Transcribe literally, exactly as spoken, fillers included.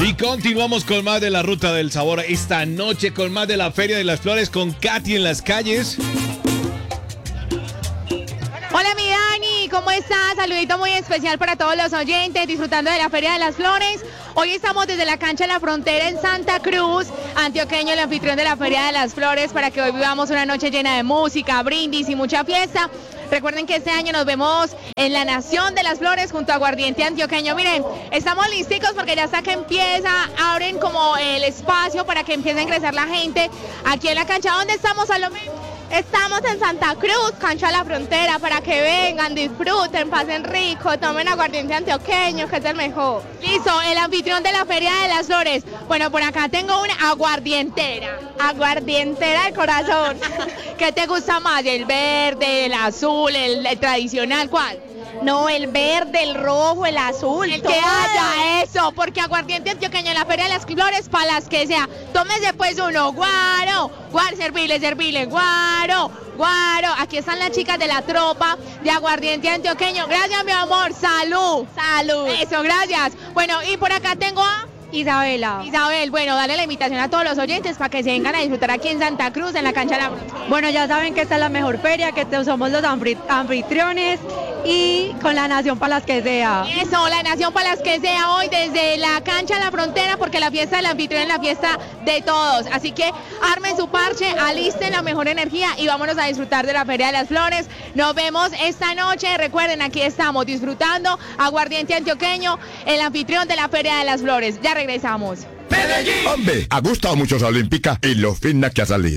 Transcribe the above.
Y continuamos con más de la Ruta del Sabor esta noche, con más de la Feria de las Flores, con Katy en las calles. Hola mi Dani, ¿cómo estás? Saludito muy especial para todos los oyentes, disfrutando de la Feria de las Flores. Hoy estamos desde la cancha de la Frontera en Santa Cruz, antioqueño, el anfitrión de la Feria de las Flores, para que hoy vivamos una noche llena de música, brindis y mucha fiesta. Recuerden que este año nos vemos en la Nación de las Flores junto a Aguardiente Antioqueño. Miren, estamos listicos porque ya está que empieza, abren como el espacio para que empiece a ingresar la gente aquí en la cancha. ¿Dónde estamos, Salomé? Estamos en Santa Cruz, cancha de la Frontera, para que vengan, disfruten, pasen rico, tomen aguardiente antioqueño, que es el mejor. Listo, el anfitrión de la Feria de las Flores. Bueno, por acá tengo una aguardientera. Aguardientera de corazón. ¿Qué te gusta más? ¿El verde, el azul, el, el tradicional? ¿Cuál? No, el verde, el rojo, el azul. El que haya eso, porque aguardiente antioqueño en la Feria de las Flores, para las que sea. Tómese pues uno, guaro, guaro, servile, servile, guaro, guaro. Aquí están las chicas de la tropa de aguardiente antioqueño. Gracias, mi amor, salud. Salud. Eso, gracias. Bueno, y por acá tengo a... Isabela. Isabel, bueno, dale la invitación a todos los oyentes para que se vengan a disfrutar aquí en Santa Cruz, en la cancha de la Frontera. Bueno, ya saben que esta es la mejor feria, que somos los anfitriones y con la Nación para las que sea. Eso, la Nación para las que sea hoy desde la cancha de la Frontera, porque la fiesta del anfitrión es la fiesta de todos. Así que armen su parche, alisten la mejor energía y vámonos a disfrutar de la Feria de las Flores. Nos vemos esta noche. Recuerden, aquí estamos disfrutando aguardiente antioqueño, el anfitrión de la Feria de las Flores. Ya regresamos. Medellín. Hombre, ha gustado mucho esa olímpica y lo fina que ha salido.